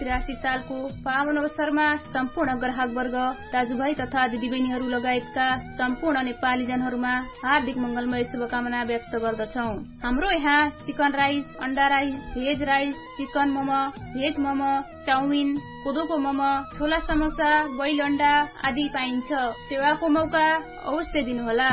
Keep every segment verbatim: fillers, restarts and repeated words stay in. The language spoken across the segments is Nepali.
त्रियासी सालको पावन अवसरमा सम्पूर्ण ग्राहकवर्ग, दाजुभाइ तथा दिदीबहिनीहरू लगायतका सम्पूर्ण नेपाली जनहरूमा हार्दिक मंगलमय शुभकामना व्यक्त गर्दछौ। हाम्रो यहाँ चिकन राइस, अंडा rice, veg rice, chicken momo, veg momo, chowmein, कोदोको मोमो, छोला समोसा, बोइल अंडा आदि पाइन्छ। सेवाको मौका अवश्य दिनुहोला।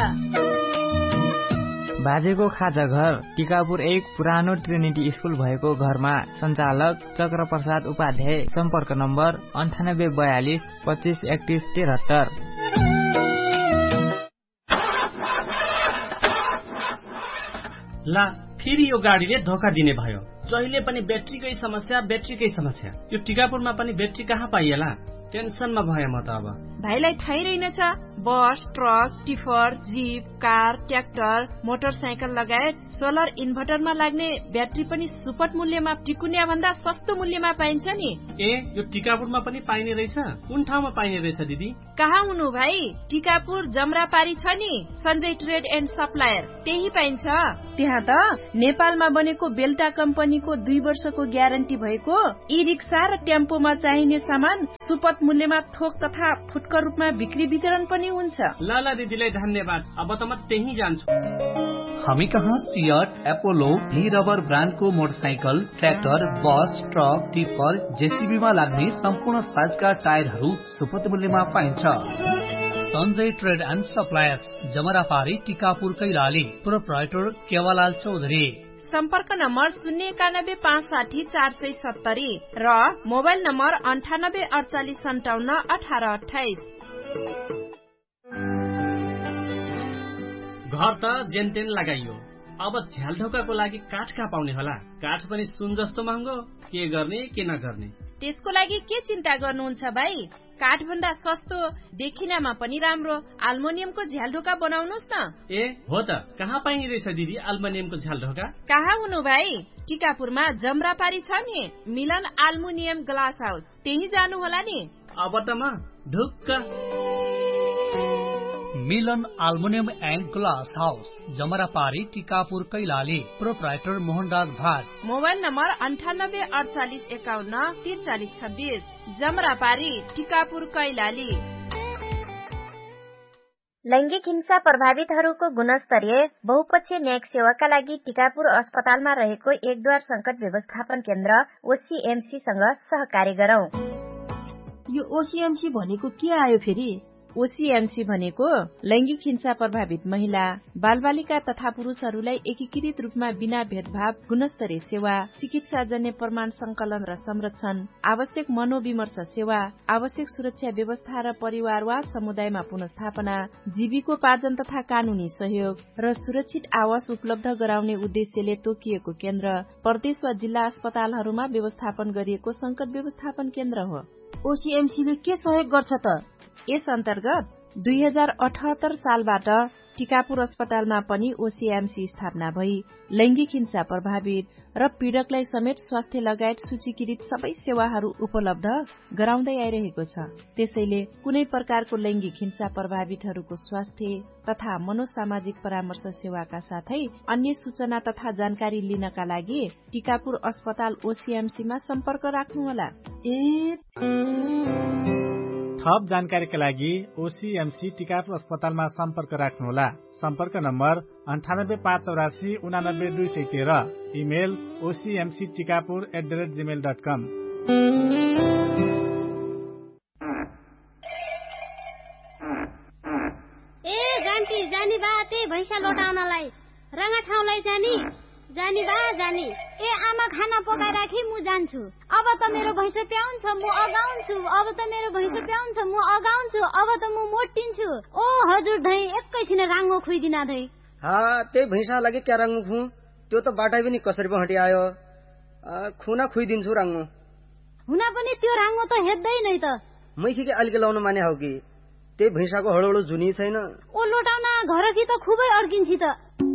बाजेको खाजा घर टिकापुर एक पुरानो ट्रिनिटी स्कुल भएको घरमा सञ्चालक चक्र प्रसाद उपाध्याय। सम्पर्क नम्बर अन्ठानब्बे बयालिस पच्चिस एकतिस तिहत्तर। ला फेरि यो गाडीले धोका दिने भयो। जहिले पनि ब्याट्रीकै समस्या ब्याट्रीकै समस्या। यो टिकापुरमा पनि ब्याट्री कहाँ पाइएला? टेन्सनमा भए म त अब। भाइलाई थाहै रहेनछ, बस, truck, tipper, jeep, car, tractor, motorcycle लगायत सोलर इन्भर्टरमा लाग्ने ब्याट्री पनि सुपथ मूल्यमा टिकुनिया भन्दा सस्तो मूल्यमा पाइन्छ नि। ए यो टिकापुरमा पनि पाइने रहेछ? कुन ठाउँमा पाइने रहेछ दिदी? कहाँ हुनु भाइ? टिकापुर जमरापारी छ नि, सञ्जय ट्रेड एन्ड सप्लायर, त्यही पाइन्छ। त्यहाँ त नेपालमा बनेको बेल्टा कम्पनीको दुई वर्षको ग्यारेन्टी भएको ई रिक्सा र टेम्पोमा चाहिने सामान सुपथ मूल्यमा थोक तथा फुटकर रूपमा बिक्री वितरण पनि हुन्छ। ल ल दिदीलाई धन्यवाद। अब त म त्यही जान्छु। हामी कहाँ सियट, एपोलो, भी रबर ब्रान्डको मोटरसाइकल, ट्र्याक्टर, बस, ट्रक, टिपर, जेसीबीमा लाग्ने सम्पूर्ण साइजका टायरहरू सुपथ मूल्यमा पाइन्छ। Sanjay trade and suppliers, जमरापारी, Tikapur, Kailali. Proprietor केवालाल Chaudhary. सम्पर्क नम्बर शून्य एकानब्बे पाँच साठी चार सय सत्तरी र मोबाइल नम्बर अन्ठानब्बे अडचालिस सन्ताउन्न अठार अठाइस। घर त जेनतेन लगाइयो, अब झ्यालढोकाको लागि काठ कहाँ पाउने होला? काठ पनि सुन जस्तो महँगो, के गर्ने के नगर्ने? त्यसको लागि के चिन्ता गर्नुहुन्छ भाइ? काठ भन्दा सस्तो, देखिनमा पनि राम्रो अल्मुनियमको झ्यालढोका बनाउनुस् न। ए हो त, कहाँ पाइने रहेछ दिदी अल्मुनियमको झ्यालढोका? कहाँ हुनु भाइ? टिकापुरमा जमरापारी छ नि, मिलन अल्मुनियम ग्लास हाउस, त्यही जानु होला नि। अब त म ढुक्क। मिलन aluminium and glass house, जमरापारी, Tikapur, Kailali. Proprietor Mohanraj Bhat. Mobile number अन्ठानब्बे अडचालिस एकाउन्न त्रिचालिस छब्बिस। जमरापारी, टिकापुर, कैलाली। लैंगिक हिंसा प्रभावितहरूको गुणस्तरीय बहुपक्षीय न्यायिक सेवाका लागि टिकापुर अस्पतालमा रहेको एकद्वार संकट व्यवस्थापन केन्द्र ओसीएमसीसँग सहकार्य गरौं। यो ओसीएमसी भनेको के आयो फेरि? ओसीएमसी भनेको लैंगिक हिंसा प्रभावित महिला, बालबालिका तथा पुरुषहरूलाई एकीकृत रूपमा बिना भेदभाव गुणस्तरीय सेवा, चिकित्साजन्य प्रमाण संकलन र संरक्षण, आवश्यक मनोविमर्श सेवा, आवश्यक सुरक्षा व्यवस्था र परिवार वा समुदायमा पुनर्स्थापना, जीविकोपार्जन तथा कानूनी सहयोग र सुरक्षित आवास उपलब्ध गराउने उद्देश्यले तोकिएको केन्द्र प्रदेश वा जिल्ला अस्पतालहरूमा व्यवस्थापन गरिएको संकट व्यवस्थापन केन्द्र हो। ओसीएमसीले के सहयोग गर्छ त? यस अन्तर्गत दुई हजार अठहत्तर सालबाट टिकापुर अस्पतालमा पनि ओसीएमसी स्थापना भई लैंगिक हिंसा प्रभावित र पीड़कलाई समेत स्वास्थ्य लगायत सूचीकृत सबै सेवाहरू उपलब्ध गराउँदै आइरहेको छ। त्यसैले कुनै प्रकारको लैंगिक हिंसा प्रभावितहरूको स्वास्थ्य तथा मनोसामाजिक परामर्श सेवाका साथै अन्य सूचना तथा जानकारी लिनका लागि टिकापुर अस्पताल ओसीएमसीमा सम्पर्क राख्नुहोला। ए थप जानकारीका लागि ओसीएमसी टिकापुर अस्पतालमा सम्पर्क राख्नुहोला। सम्पर्क नम्बर अन्ठानब्बे पाँच चौरासी उनानब्बे दुई सय तेह्र। Email ओसीएमसी Tikapur at the rate Gmail dot कम। ए जान्टी जानी बा त्यही भैँसा लोटाउनलाई रंगा ठाउँलाई जानी जानी बा जानी। ए आमा खाना पकाइ राखी म जान्छु। अब त मेरो भैँसो प्याउँछ म अगाउँछु। अब त मेरो भैँसो प्याउँछ म अगाउँछु। अब त म मोटिन्छु। ओ हजुर धै एकैछिन राङ्गो खुइदिना धै। हा त्यही भैँसा लागि क्या राङ्गो खु? त्यो त बाटै पनि कसरी पो हटी आयो। खुना खुइदिन्छु राङ्गो। हुना पनि त्यो राङ्गो त हेर्दै नै त। मैखी के अलिक लाउन माने हौ कि त्यही भैँसाको हडोडो जुनी छैन। ओ लोटाउना घर कि त खुबै अड्किन्छ त।